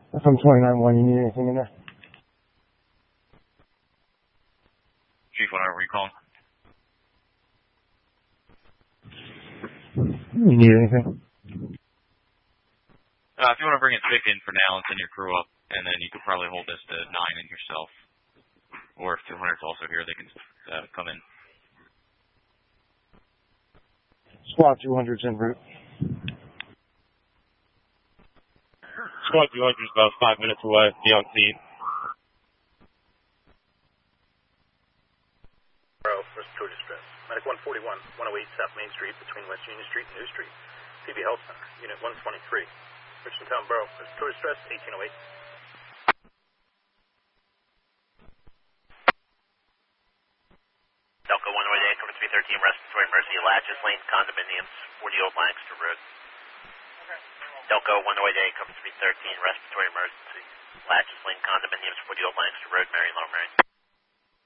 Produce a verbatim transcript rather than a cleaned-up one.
From twenty-nine one, you need anything in there? Chief, what are you calling? You need anything? Uh, if you want to bring it thick in for now and send your crew up, and then you could probably hold this to nine and yourself. Or if two hundred's also here, they can uh, come in. Squad two hundred's en route. Squad two hundred is about five minutes away. Be on scene. Bro, where's Tour Distress? Medic one forty-one, one oh eight South Main Street between West Union Street and New Street. P B Health Center, Unit one twenty-three. Richmond Town Borough, where's Tour Distress? eighteen oh eight. Delco one way day, cover three thirteen, respiratory emergency, latches, lane, condominiums, forty Old Lancaster Road. Delco one way day, cover three thirteen, respiratory emergency, latches, lane, condominiums, forty Old Lancaster Road, Mary Low, Mary.